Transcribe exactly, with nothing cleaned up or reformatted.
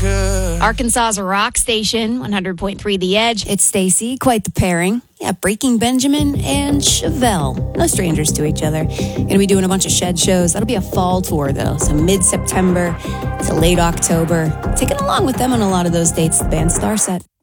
could. Arkansas's rock station, one hundred point three The Edge. It's Stacy, quite the pairing. Yeah, Breaking Benjamin and Chevelle. No strangers to each other. Gonna be doing a bunch of Shed shows. That'll be a fall tour, though. So mid-September to late October. Taking along with them on a lot of those dates, the band Starset.